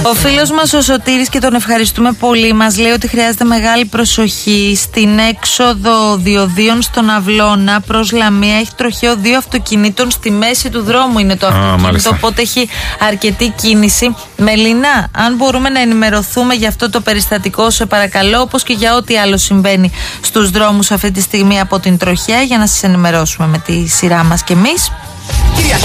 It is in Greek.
Ο φίλος μας ο Σωτήρης, και τον ευχαριστούμε πολύ, μας λέει ότι χρειάζεται μεγάλη προσοχή στην έξοδο διοδίων στον Αυλώνα προς Λαμία. Έχει τροχαίο 2 αυτοκινήτων, στη μέση του δρόμου είναι το αυτοκίνητο, οπότε έχει αρκετή κίνηση. Μελίνα, αν μπορούμε να ενημερωθούμε για αυτό το περιστατικό, σε παρακαλώ, όπως και για ό,τι άλλο συμβαίνει στους δρόμους αυτή τη στιγμή από την τροχέα, για να σας ενημερώσουμε με τη σειρά μας κι εμείς. Κυριακή